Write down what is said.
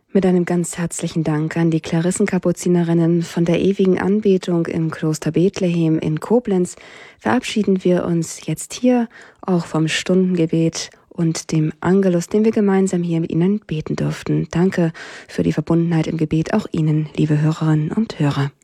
Mit einem ganz herzlichen Dank an die Klarissenkapuzinerinnen von der ewigen Anbetung im Kloster Bethlehem in Koblenz verabschieden wir uns jetzt hier auch vom Stundengebet und dem Angelus, den wir gemeinsam hier mit Ihnen beten durften. Danke für die Verbundenheit im Gebet, auch Ihnen, liebe Hörerinnen und Hörer.